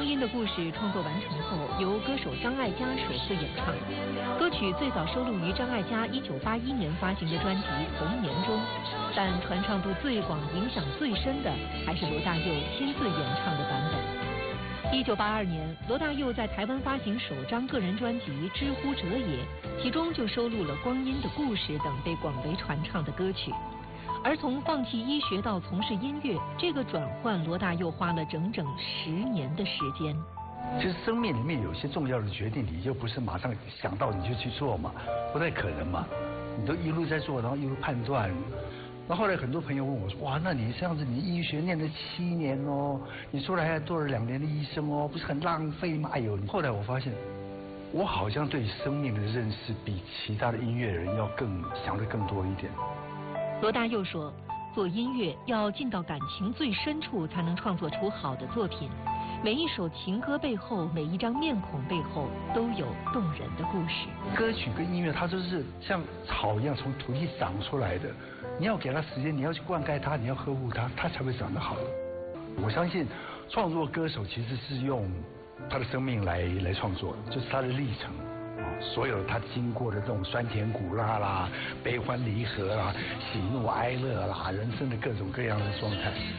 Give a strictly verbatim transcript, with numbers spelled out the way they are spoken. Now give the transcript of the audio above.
光阴的故事》创作完成后，由歌手张艾嘉首次演唱。歌曲最早收录于张艾嘉一九八一年发行的专辑《红年》中，但传唱度最广、影响最深的还是罗大佑亲自演唱的版本。一九八二年，罗大佑在台湾发行首张个人专辑《知乎者也》，其中就收录了《光阴的故事》等被广为传唱的歌曲。而从放弃医学到从事音乐，这个转换，罗大佑花了整整十年的时间。 其实生命里面有些重要的决定，你就不是马上想到你就去做嘛，不太可能嘛。你都一路在做，然后一路判断。然后后来很多朋友问我说：“哇，那你这样子，你医学念了七年哦，你出来还做了两年的医生哦，不是很浪费吗？”哎呦，后来我发现，我好像对生命的认识比其他的音乐人要更想得更多一点。 罗大佑说，做音乐要进到感情最深处，才能创作出好的作品。每一首情歌背后，每一张面孔背后，都有动人的故事。 歌曲跟音乐，它就是像草一样从土地长出来的。你要给它时间，你要去灌溉它，你要呵护它，它才会长得好。我相信，创作歌手其实是用他的生命来来创作，就是他的历程。所有他经过的这种酸甜苦辣啦、悲欢离合啦、喜怒哀乐啦、人生的各种各样的状态，